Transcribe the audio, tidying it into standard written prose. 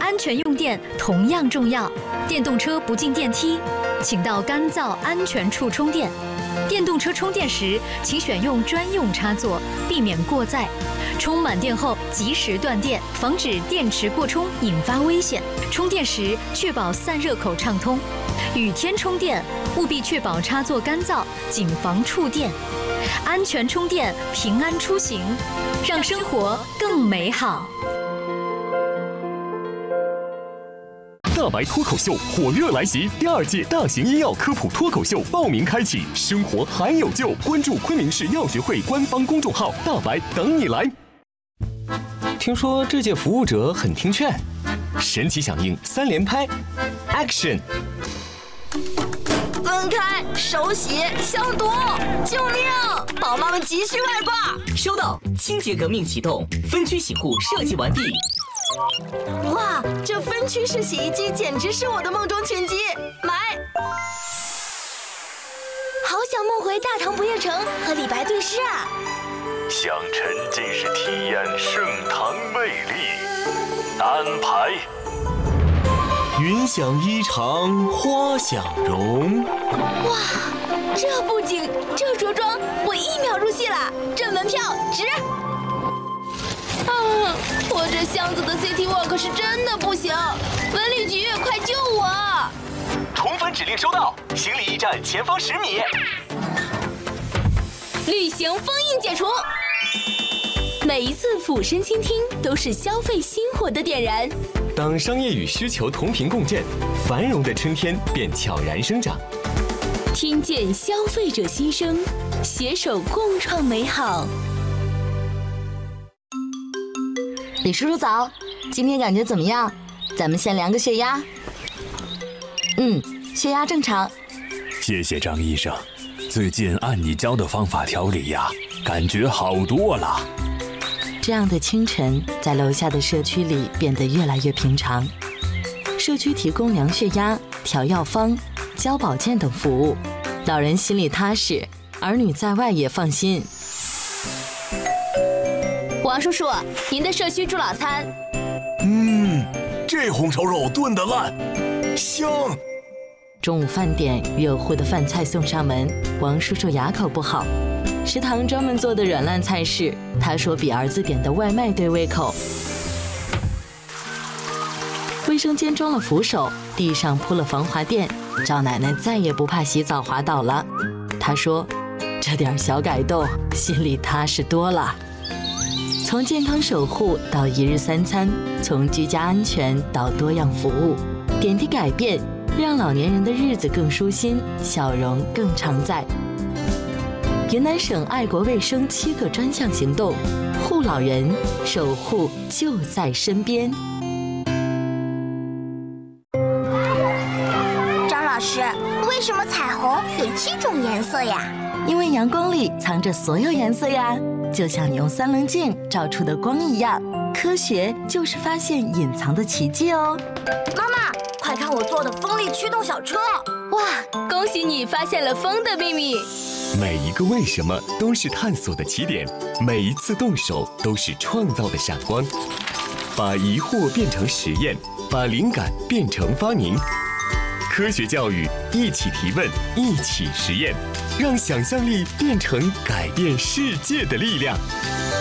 安全用电同样重要。电动车不进电梯，请到干燥安全处充电。电动车充电时，请选用专用插座，避免过载。充满电后及时断电，防止电池过充引发危险。充电时确保散热口畅通。雨天充电务必确保插座干燥，谨防触电。安全充电，平安出行，让生活更美好。 大白脱口秀火热来袭，第2届大型医药科普脱口秀报名开启，生活还有救！关注昆明市药学会官方公众号“大白”，等你来。听说这届服务者很听劝，神奇响应3连拍 ，Action！ 分开，手洗，消毒，救命！宝妈们急需外挂。 收到，清洁革命启动，分区洗护设计完毕。 哇，这分区式洗衣机简直是我的梦中情机，买！好想梦回大唐不夜城和李白对诗啊！ 想沉浸式体验盛唐魅力，安排。 云想衣裳花想容。 哇，这布景，这着装，我1秒入戏了，这门票值！我这箱子的 City Walk 是真的不行，文旅局快救我！ 宠粉指令收到，行李驿站前方10米。 旅行封印解除。每一次俯身倾听，都是消费心火的点燃。 当商业与需求同频共振，繁荣的春天便悄然生长。 听见消费者心声，携手共创美好。 李叔叔早，今天感觉怎么样？咱们先量个血压。血压正常。 谢谢张医生，最近按你教的方法调理呀，感觉好多了。 这样的清晨，在楼下的社区里变得越来越平常。社区提供量血压、调药方、教保健等服务，老人心里踏实，儿女在外也放心。 王叔叔，您的社区助老餐。 这红烧肉炖得烂，香。 中午饭点，热乎的饭菜送上门，王叔叔哑口不好。食堂专门做的软烂菜式，他说比儿子点的外卖对胃口。卫生间装了扶手，地上铺了防滑垫，赵奶奶再也不怕洗澡滑倒了。她说，这点小改动，心里踏实多了。从健康守护到1日3餐，从居家安全到多样服务，点滴改变，让老年人的日子更舒心，笑容更常在。云南省爱国卫生7个专项行动，护老人，守护就在身边。 张老师，为什么彩虹有7种颜色呀？ 因为阳光里藏着所有颜色呀，就像你用3棱镜照出的光一样。科学就是发现隐藏的奇迹哦。 妈妈，快看我做的风力驱动小车！ 哇，恭喜你发现了风的秘密。 每一个为什么都是探索的起点，每一次动手都是创造的闪光。把疑惑变成实验，把灵感变成发明。科学教育，一起提问，一起实验，让想象力变成改变世界的力量。